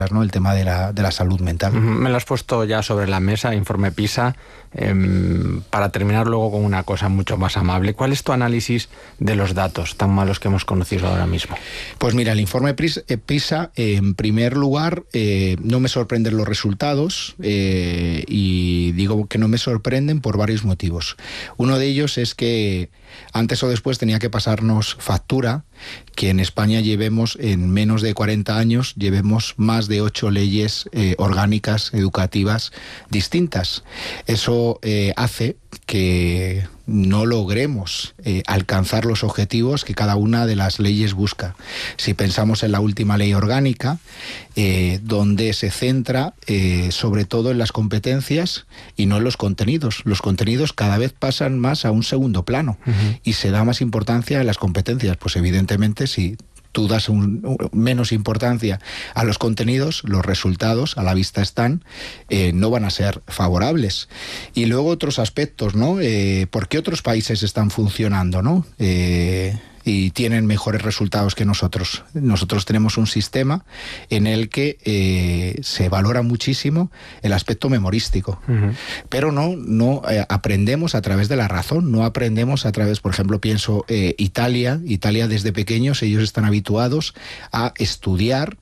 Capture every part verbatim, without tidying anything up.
¿no? El tema de la, de la salud mental. Me lo has puesto ya sobre la mesa, informe PISA. Eh, para terminar luego con una cosa mucho más amable, ¿cuál es tu análisis de los datos tan malos que hemos conocido ahora mismo? Pues mira, el informe PISA, eh, en primer lugar, eh, no me sorprenden los resultados eh, y digo que no me sorprenden por varios motivos. Uno de ellos es que antes o después tenía que pasarnos factura que en España llevemos, en menos de cuarenta años, llevemos más de ocho leyes eh, orgánicas educativas distintas. Eso eh, hace que no logremos eh, alcanzar los objetivos que cada una de las leyes busca. Si pensamos en la última ley orgánica, eh, donde se centra eh, sobre todo en las competencias y no en los contenidos. Los contenidos cada vez pasan más a un segundo plano uh-huh. y se da más importancia a las competencias. Pues evidentemente si tú das un, un, menos importancia a los contenidos, los resultados a la vista están, eh, no van a ser favorables. Y luego otros aspectos, ¿no? Eh, ¿Por qué otros países están funcionando, ¿no? Eh, y tienen mejores resultados que nosotros. Nosotros tenemos un sistema en el que eh, se valora muchísimo el aspecto memorístico, uh-huh. pero no, no eh, aprendemos a través de la razón, no aprendemos a través, por ejemplo, pienso eh, Italia, Italia desde pequeños ellos están habituados a estudiar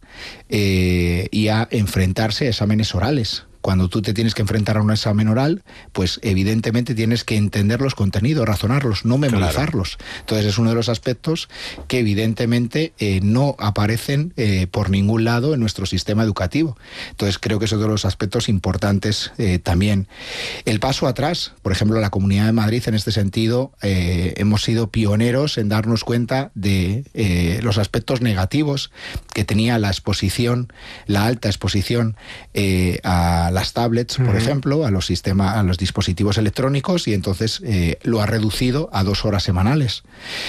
eh, y a enfrentarse a exámenes orales. Cuando tú te tienes que enfrentar a un examen oral, pues evidentemente tienes que entender los contenidos, razonarlos, no memorizarlos. Claro. Entonces es uno de los aspectos que evidentemente eh, no aparecen eh, por ningún lado en nuestro sistema educativo. Entonces creo que es otro de los aspectos importantes eh, también. El paso atrás, por ejemplo, la Comunidad de Madrid en este sentido eh, hemos sido pioneros en darnos cuenta de eh, los aspectos negativos que tenía la exposición, la alta exposición eh, a las tablets, por uh-huh. ejemplo, a los sistemas, a los dispositivos electrónicos, y entonces eh, lo ha reducido a dos horas semanales.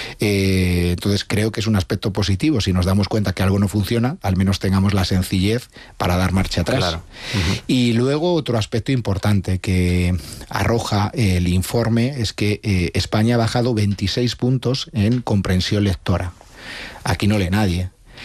Eh, entonces creo que es un aspecto positivo. Si nos damos cuenta que algo no funciona, al menos tengamos la sencillez para dar marcha atrás. Claro. Uh-huh. Y luego otro aspecto importante que arroja el informe es que eh, España ha bajado veintiséis puntos en comprensión lectora. Aquí no lee nadie.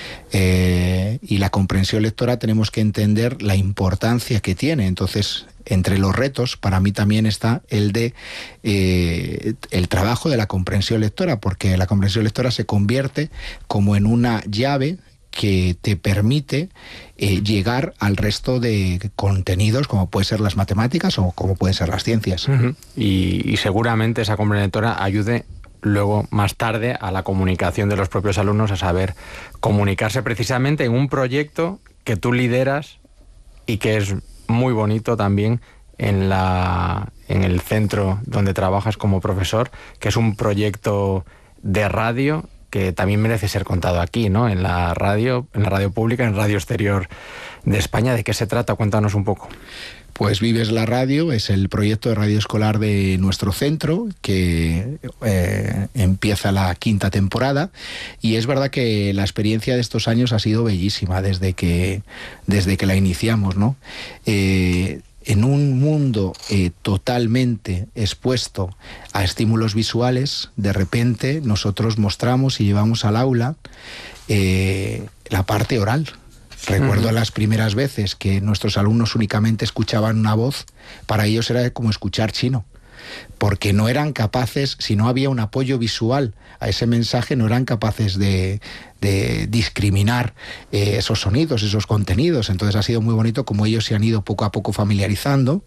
Eh, y la comprensión lectora tenemos que entender la importancia que tiene. Entonces, entre los retos, para mí también está el de eh, el trabajo de la comprensión lectora, porque la comprensión lectora se convierte como en una llave que te permite eh, llegar al resto de contenidos, como puede ser las matemáticas o como pueden ser las ciencias. Uh-huh. y, y seguramente esa comprensión lectora ayude luego, más tarde, a la comunicación de los propios alumnos, a saber comunicarse precisamente en un proyecto que tú lideras y que es muy bonito también en, la, en el centro donde trabajas como profesor, que es un proyecto de radio que también merece ser contado aquí, ¿no? En la radio, en la radio pública, en Radio Exterior de España. ¿De qué se trata? Cuéntanos un poco. Pues Vives la Radio es el proyecto de radio escolar de nuestro centro que eh, empieza la quinta temporada, y es verdad que la experiencia de estos años ha sido bellísima desde que, desde que la iniciamos, ¿no? Eh, en un mundo eh, totalmente expuesto a estímulos visuales, de repente nosotros mostramos y llevamos al aula eh, la parte oral. Recuerdo las primeras veces que nuestros alumnos únicamente escuchaban una voz, para ellos era como escuchar chino, porque no eran capaces, si no había un apoyo visual a ese mensaje, no eran capaces de, de discriminar eh, esos sonidos, esos contenidos. Entonces ha sido muy bonito como ellos se han ido poco a poco familiarizando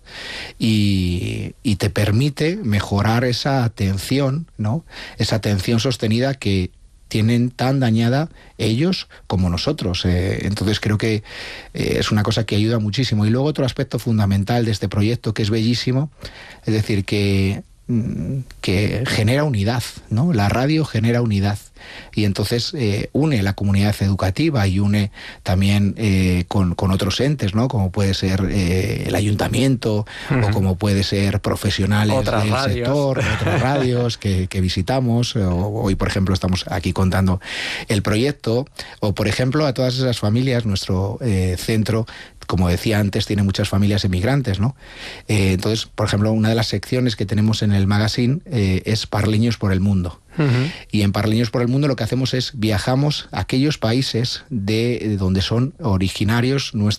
y, y te permite mejorar esa atención, ¿no? Esa atención sostenida que tienen tan dañada ellos como nosotros. Eh, entonces creo que eh, es una cosa que ayuda muchísimo. Y luego otro aspecto fundamental de este proyecto que es bellísimo, es decir, que, que genera unidad, ¿no? La radio genera unidad. Y entonces eh, une la comunidad educativa y une también eh, con, con otros entes, ¿no? Como puede ser eh, el ayuntamiento, uh-huh. o como puede ser profesionales otras del radios. sector, otras radios que, que visitamos. O, hoy, por ejemplo, estamos aquí contando el proyecto. O, por ejemplo, a todas esas familias, nuestro eh, centro, como decía antes, tiene muchas familias emigrantes, ¿no? Eh, entonces, por ejemplo, una de las secciones que tenemos en el magazine eh, es Parleños por el Mundo. Uh-huh. Y en Parleños por el Mundo lo que hacemos es viajamos a aquellos países de, de donde son originarios nuestros